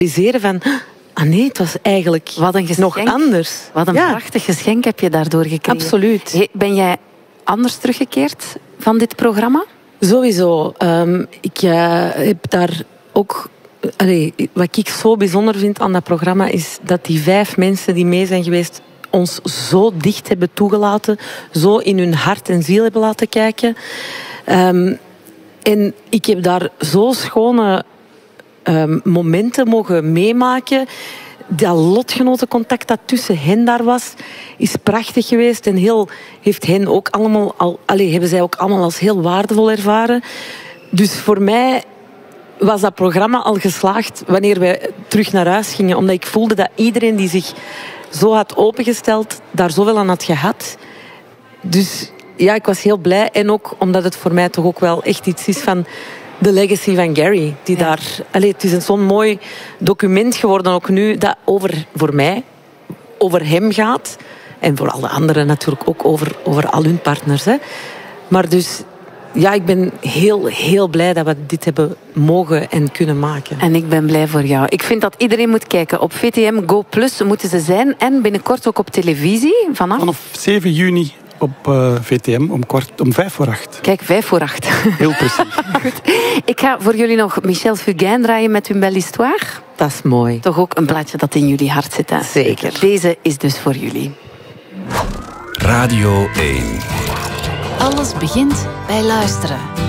van... Ah nee, het was eigenlijk nog anders. Wat een prachtig geschenk heb je daardoor gekregen. Absoluut. Ben jij anders teruggekeerd van dit programma? Sowieso. Ik heb daar ook... wat ik zo bijzonder vind aan dat programma is dat die 5 mensen die mee zijn geweest ons zo dicht hebben toegelaten, zo in hun hart en ziel hebben laten kijken. En ik heb daar zo schone momenten mogen meemaken. Dat lotgenotencontact dat tussen hen daar was, is prachtig geweest. En heeft hen ook allemaal hebben zij ook allemaal als heel waardevol ervaren. Dus voor mij was dat programma al geslaagd wanneer wij terug naar huis gingen. Omdat ik voelde dat iedereen die zich zo had opengesteld, daar zoveel aan had gehad. Dus ja, ik was heel blij. En ook omdat het voor mij toch ook wel echt iets is van de legacy van Gary. Het is zo'n mooi document geworden ook nu, dat voor mij over hem gaat. En voor alle anderen natuurlijk ook over al hun partners. Hè. Maar dus... Ja, ik ben heel, heel blij dat we dit hebben mogen en kunnen maken. En ik ben blij voor jou. Ik vind dat iedereen moet kijken. Op VTM Go Plus moeten ze zijn. En binnenkort ook op televisie. Vanaf 7 juni op VTM om 7:55. Kijk, 7:55. Heel precies. Goed. Ik ga voor jullie nog Michel Fugain draaien met hun belle histoire. Dat is mooi. Toch ook een plaatje dat in jullie hart zit. Hè? Zeker. Deze is dus voor jullie. Radio 1. Alles begint bij luisteren.